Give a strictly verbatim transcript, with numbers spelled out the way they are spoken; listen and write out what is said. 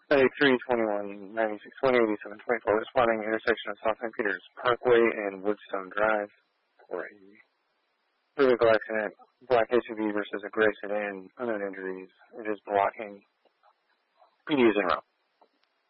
ninety-three, twenty-one, ninety-six, twenty, eighty-seven, twenty-four, responding intersection of South Saint Peter's Parkway and Woodstone Drive for a vehicle accident. Black S U V versus a gray sedan, unknown injuries. It is blocking. P D is en route.